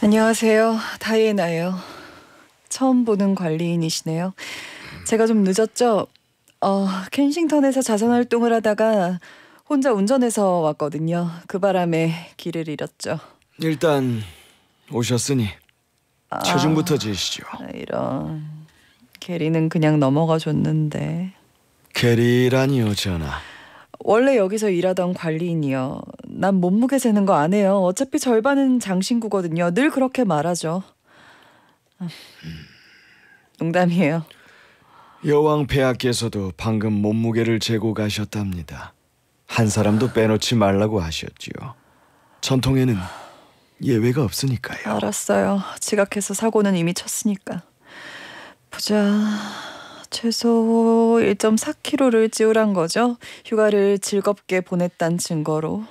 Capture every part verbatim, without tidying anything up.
안녕하세요. 다이애나예요. 처음 보는 관리인이시네요. 제가 좀 늦었죠? 어, 켄싱턴에서 자선활동을 하다가 혼자 운전해서 왔거든요. 그 바람에 길을 잃었죠. 일단 오셨으니 아, 체중부터 재시죠. 이런... 게리는 그냥 넘어가 줬는데. 게리라니요, 전하. 원래 여기서 일하던 관리인이요. 난 몸무게 재는 거 안 해요. 어차피 절반은 장신구거든요. 늘 그렇게 말하죠. 농담이에요. 여왕 폐하께서도 방금 몸무게를 재고 가셨답니다. 한 사람도 빼놓지 말라고 하셨지요. 전통에는 예외가 없으니까요. 알았어요. 지각해서 사고는 이미 쳤으니까. 보자. 최소 일 점 사 킬로그램를 찌우란 거죠. 휴가를 즐겁게 보냈단 증거로.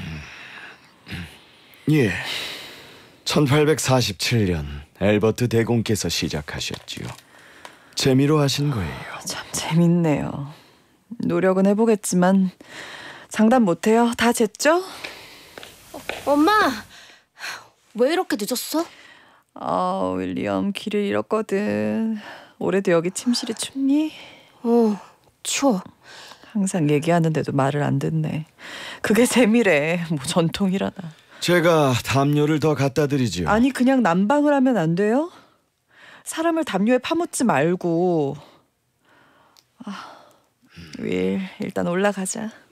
예. 천팔백사십칠 년 엘버트 대공께서 시작하셨지요. 재미로 하신 거예요. 참 재밌네요. 노력은 해보겠지만 장담 못해요. 다 쟀죠? 엄마! 왜 이렇게 늦었어? 아, 윌리엄 길을 잃었거든. 올해도 여기 침실이 춥니? 어, 추워. 항상 얘기하는데도 말을 안 듣네. 그게 재미래. 뭐 전통이라나. 제가 담요를 더 갖다 드리지요. 아니 그냥 난방을 하면 안 돼요? 사람을 담요에 파묻지 말고. 아, 윌 일단 올라가자.